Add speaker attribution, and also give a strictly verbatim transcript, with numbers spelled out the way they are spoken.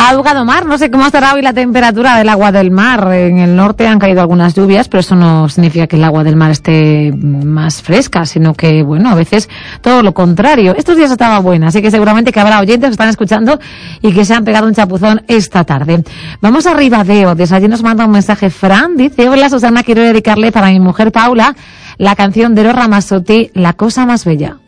Speaker 1: Agua do mar, no sé cómo estará hoy la temperatura del agua del mar. En el norte han caído algunas lluvias, pero eso no significa que el agua del mar esté más fresca, sino que, bueno, a veces todo lo contrario. Estos días estaba buena, así que seguramente que habrá oyentes que están escuchando y que se han pegado un chapuzón esta tarde. Vamos a Ribadeo, desde allí nos manda un mensaje Fran, dice: hola Susana, quiero dedicarle para mi mujer Paula la canción de Eros Ramazzotti, La cosa más bella.